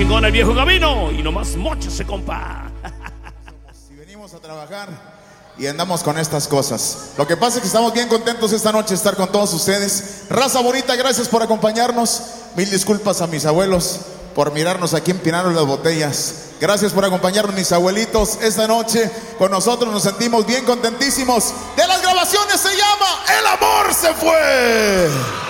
chingón el viejo Gabino y nomás mochase, compa. Si venimos a trabajar y andamos con estas cosas. Lo que pasa es que estamos bien contentos esta noche de estar con todos ustedes. Raza bonita, gracias por acompañarnos. Mil disculpas a mis abuelos por mirarnos aquí empinando las botellas. Gracias por acompañarnos, mis abuelitos. Esta noche con nosotros nos sentimos bien contentísimos. De las grabaciones se llama El amor se fue.